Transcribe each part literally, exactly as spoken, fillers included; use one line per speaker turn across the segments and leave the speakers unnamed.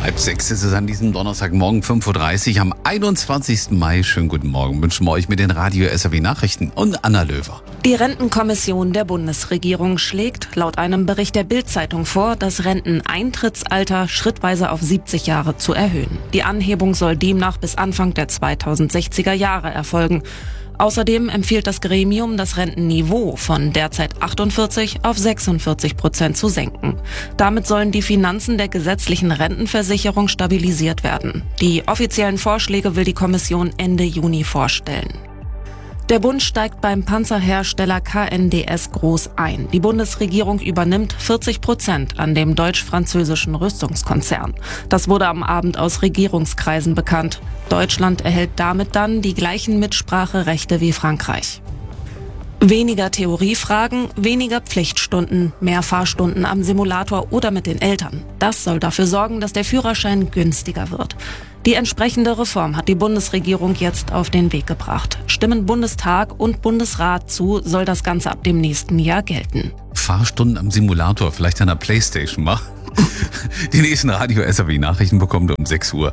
Halb sechs ist es an diesem Donnerstagmorgen, fünf Uhr dreißig am einundzwanzigsten Mai. Schönen guten Morgen wünschen wir euch mit den Radio S R W Nachrichten und Anna Löwer.
Die Rentenkommission der Bundesregierung schlägt laut einem Bericht der Bild-Zeitung vor, das Renteneintrittsalter schrittweise auf siebzig Jahre zu erhöhen. Die Anhebung soll demnach bis Anfang der zweitausendsechziger Jahre erfolgen. Außerdem empfiehlt das Gremium, das Rentenniveau von derzeit achtundvierzig auf sechsundvierzig Prozent zu senken. Damit sollen die Finanzen der gesetzlichen Rentenversicherung stabilisiert werden. Die offiziellen Vorschläge will die Kommission Ende Juni vorstellen. Der Bund steigt beim Panzerhersteller K N D S groß ein. Die Bundesregierung übernimmt vierzig Prozent an dem deutsch-französischen Rüstungskonzern. Das wurde am Abend aus Regierungskreisen bekannt. Deutschland erhält damit dann die gleichen Mitspracherechte wie Frankreich. Weniger Theoriefragen, weniger Pflichtstunden, mehr Fahrstunden am Simulator oder mit den Eltern. Das soll dafür sorgen, dass der Führerschein günstiger wird. Die entsprechende Reform hat die Bundesregierung jetzt auf den Weg gebracht. Stimmen Bundestag und Bundesrat zu, soll das Ganze ab dem nächsten Jahr gelten.
Fahrstunden am Simulator, vielleicht an der Playstation mal. Die nächsten Radio S R W Nachrichten bekommt ihr um sechs Uhr.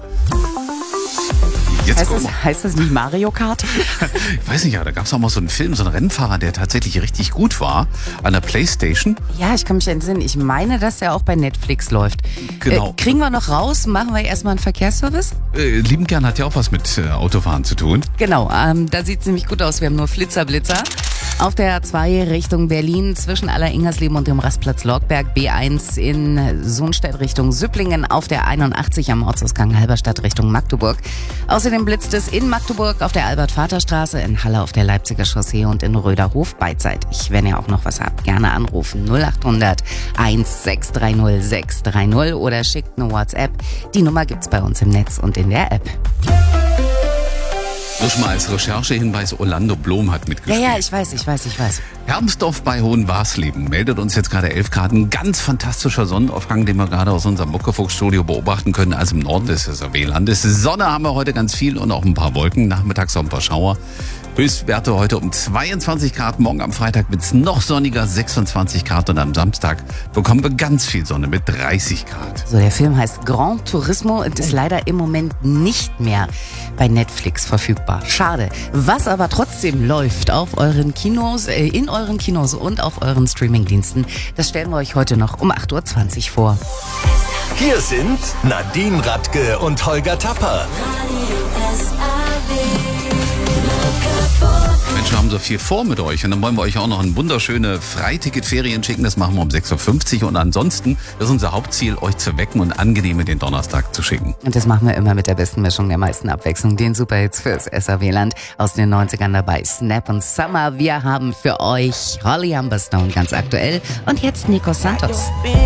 Jetzt
heißt, das, heißt das nicht Mario Kart?
Ich weiß nicht, ja, da gab es auch mal so einen Film, so einen Rennfahrer, der tatsächlich richtig gut war, an der Playstation.
Ja, ich kann mich entsinnen. Ich meine, dass der auch bei Netflix läuft.
Genau.
Äh, kriegen wir noch raus? Machen wir erstmal einen Verkehrsservice?
Äh, lieben gern hat ja auch was mit äh, Autofahren zu tun.
Genau, ähm, da sieht es nämlich gut aus. Wir haben nur Flitzer, Blitzer. Auf der A zwei Richtung Berlin zwischen Aller-Ingersleben und dem Rastplatz Lorgberg, B eins in Sohnstedt Richtung Süpplingen, auf der einundachtzig am Ortsausgang Halberstadt Richtung Magdeburg. Außerdem blitzt es in Magdeburg auf der Albert-Vater-Straße, in Halle auf der Leipziger Chaussee und in Röderhof beidseitig. Wenn ihr auch noch was habt, gerne anrufen null acht hundert eins sechs drei null sechs drei null oder schickt eine WhatsApp. Die Nummer gibt's bei uns im Netz und in der App.
Nur schon mal als Recherchehinweis, Orlando Blom hat mitgespielt.
Ja, ja, ich weiß, ich weiß, ich weiß.
Hermsdorf bei Hohenwarsleben meldet uns jetzt gerade elf Grad. Ein ganz fantastischer Sonnenaufgang, den wir gerade aus unserem Muckefuchs-Studio beobachten können, also im Norden des S R W-Landes. Sonne haben wir heute ganz viel und auch ein paar Wolken. Nachmittags auch ein paar Schauer. Höchstwerte heute um zweiundzwanzig Grad. Morgen am Freitag wird's noch sonniger, sechsundzwanzig Grad. Und am Samstag bekommen wir ganz viel Sonne mit dreißig Grad.
So, der Film heißt Gran Turismo und ist leider im Moment nicht mehr bei Netflix verfügbar. Schade. Was aber trotzdem läuft auf euren Kinos, äh, in euren Kinos und auf euren Streamingdiensten, das stellen wir euch heute noch um acht Uhr zwanzig vor.
Hier sind Nadine Radke und Holger Tapper.
Mensch, wir haben so viel vor mit euch und dann wollen wir euch auch noch ein wunderschöne Freiticket-Ferien schicken. Das machen wir um sechs Uhr fünfzig und ansonsten, das ist unser Hauptziel, euch zu wecken und angenehm in den Donnerstag zu schicken.
Und das machen wir immer mit der besten Mischung, der meisten Abwechslung, den Superhits fürs S R W-Land aus den neunzigern dabei. Snap und Summer, wir haben für euch Holly Humberstone ganz aktuell und jetzt Nico Santos.